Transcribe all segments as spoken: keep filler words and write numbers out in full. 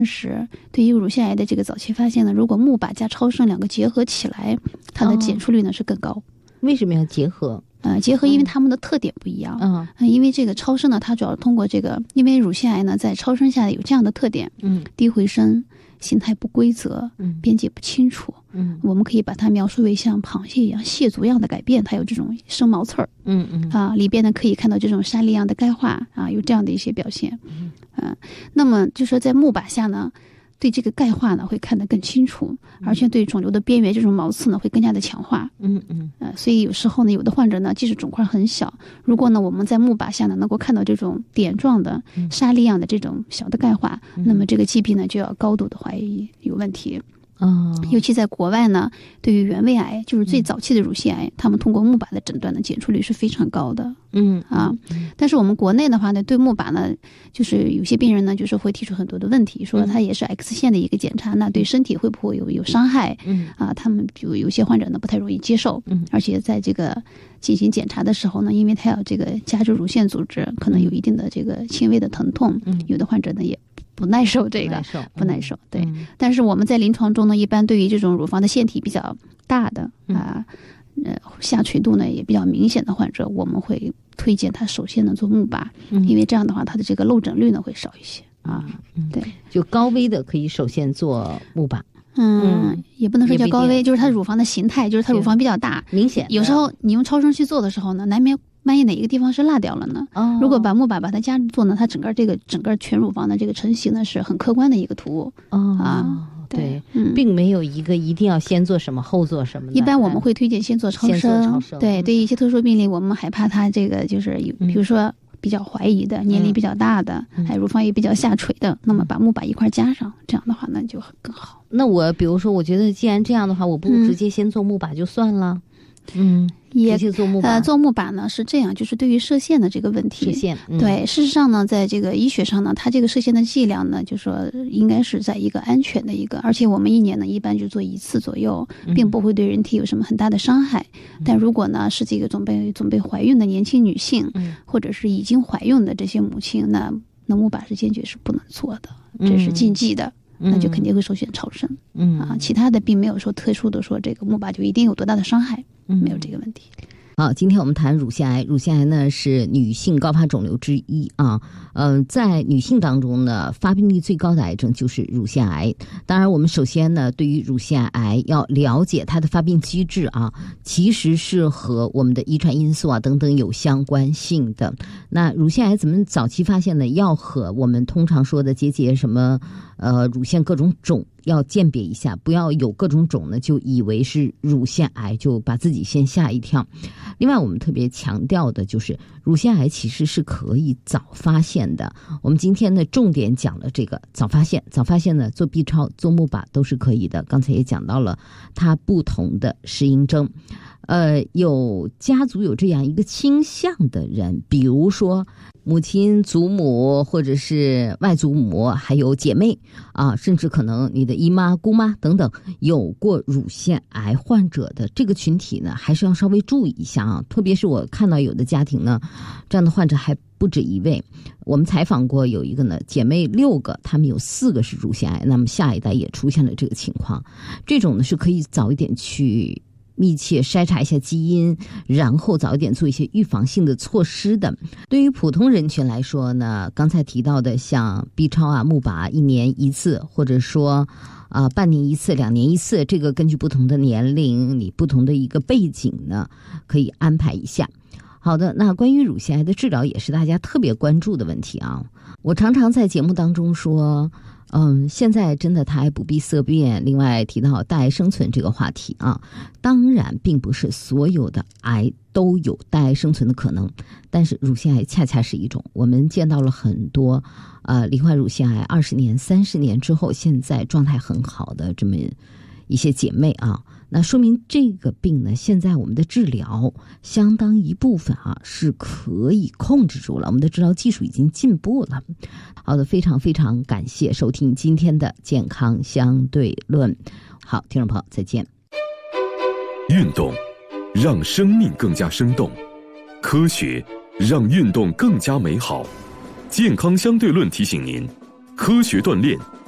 是对于乳腺癌的这个早期发现呢，如果钼靶加超声两个结合起来，它的检出率呢是更高。 为什么要结合？ 呃，结合因为它们的特点不一样。嗯、呃，因为这个超声呢，它主要通过这个，因为乳腺癌呢在超声下有这样的特点，嗯，低回声、形态不规则、嗯，边界不清楚，嗯，我们可以把它描述为像螃蟹一样、蟹足样的改变，它有这种生毛刺儿，嗯嗯，啊，里边呢可以看到这种沙粒样的钙化啊，有这样的一些表现，嗯，啊，那么就说在钼靶下呢，对这个钙化呢会看得更清楚，而且对肿瘤的边缘这种毛刺呢会更加的强化。嗯嗯，呃，所以有时候呢，有的患者呢，即使肿块很小，如果呢我们在钼靶下呢能够看到这种点状的沙粒样的这种小的钙化，嗯、那么这个疾病呢就要高度的怀疑有问题。哦，尤其在国外呢，对于原位癌，就是最早期的乳腺癌，嗯、他们通过钼靶的诊断呢，检出率是非常高的。嗯啊，但是我们国内的话呢，对钼靶呢，就是有些病人呢，就是会提出很多的问题，说它也是 X 线的一个检查，那对身体会不会有有伤害？嗯啊，他们比如有些患者呢不太容易接受，嗯，而且在这个进行检查的时候呢，因为它要这个夹住乳腺组织，可能有一定的这个轻微的疼痛，嗯，有的患者呢也不耐受这个，不耐受，对。嗯、但是我们在临床中呢，一般对于这种乳房的腺体比较大的啊，呃，下垂度呢也比较明显的患者，我们会推荐他首先呢做钼靶，嗯、因为这样的话，他的这个漏诊率呢会少一些啊。嗯、对， 就高危的可以首先做钼靶。 嗯，也不能说叫高危，就是它乳房的形态，就是它乳房比较大， 明显。 有时候你用超声去做的时候呢，难免。万一哪一个地方是落掉了呢？哦、如果把钼靶把它加做呢，它整个这个整个全乳房的这个成型呢是很客观的一个图。哦啊， 对，嗯、并没有一个一定要先做什么后做什么的。 一般我们会推荐先做超声。 先做超声。 对，对一些特殊病例，我们害怕它这个就是有，比如说比较怀疑的、年龄比较大的，嗯、还有乳房也比较下垂的，那么把钼靶一块加上，这样的话呢就更好。 那我比如说，我觉得既然这样的话，我不如直接先做钼靶就算了。嗯。 也做钼靶呃，做钼靶呢是这样，就是对于射线的这个问题， 射线、嗯、 对，事实上呢，在这个医学上呢，它这个射线的剂量呢，就说应该是在一个安全的一个，而且我们一年呢一般就做一次左右，并不会对人体有什么很大的伤害。嗯、但如果呢是这个准备准备怀孕的年轻女性，嗯、或者是已经怀孕的这些母亲，那那钼靶是坚决是不能做的，这是禁忌的。嗯、那就肯定会首选超声。嗯啊，其他的并没有说特殊的说这个钼靶就一定有多大的伤害。没有这个问题。 好，今天我们谈乳腺癌。乳腺癌呢是女性高发肿瘤之一啊。嗯、呃，在女性当中呢，发病率最高的癌症就是乳腺癌。当然，我们首先呢，对于乳腺癌要了解它的发病机制啊，其实是和我们的遗传因素啊等等有相关性的。那乳腺癌怎么早期发现呢？要和我们通常说的结节什么呃乳腺各种肿要鉴别一下，不要有各种肿呢就以为是乳腺癌，就把自己先吓一跳。另外我们特别强调的就是乳腺癌其实是可以早发现的。我们今天呢重点讲了这个早发现，早发现呢做 B 超做钼靶都是可以的。刚才也讲到了它不同的适应症。呃，有家族有这样一个倾向的人，比如说母亲、祖母或者是外祖母，还有姐妹啊，甚至可能你的姨妈、姑妈等等有过乳腺癌患者的这个群体呢，还是要稍微注意一下啊。特别是我看到有的家庭呢，这样的患者还不止一位。我们采访过有一个呢，姐妹六个，她们有四个是乳腺癌，那么下一代也出现了这个情况。这种呢是可以早一点去密切筛查一下基因，然后早一点做一些预防性的措施的。对于普通人群来说呢，刚才提到的像 B 超啊、钼靶一年一次，或者说啊、呃、半年一次、两年一次，这个根据不同的年龄、你不同的一个背景呢，可以安排一下。好的，那关于乳腺癌的治疗也是大家特别关注的问题啊。我常常在节目当中说，嗯，现在真的它还不必色变。另外提到大癌生存这个话题啊，当然并不是所有的癌都有大癌生存的可能，但是乳腺癌恰恰是一种。我们见到了很多呃罹患乳腺癌二十年、三十年之后，现在状态很好的这么一些姐妹啊。那说明这个病呢，现在我们的治疗相当一部分啊是可以控制住了，我们的治疗技术已经进步了。好的，非常非常感谢收听今天的健康相对论。好，听众朋友再见。 运动让生命更加生动，科学让运动更加美好。健康相对论提醒您，科学锻炼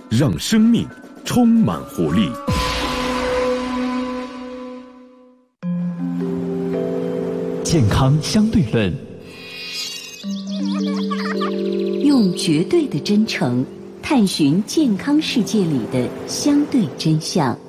让生命充满活力。 健康相对论， 用绝对的真诚探寻健康世界里的相对真相。